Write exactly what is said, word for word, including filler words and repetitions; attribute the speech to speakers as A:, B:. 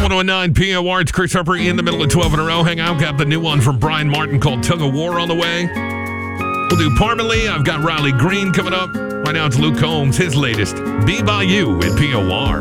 A: one oh nine P O R. It's Chris Harper in the middle of twelve in a row. Hang out. Got the new one from Brian Martin called Tug of War on the way. We'll do Parmalee. I've got Riley Green coming up. Right now it's Luke Combs, his latest. Be By You at P O R.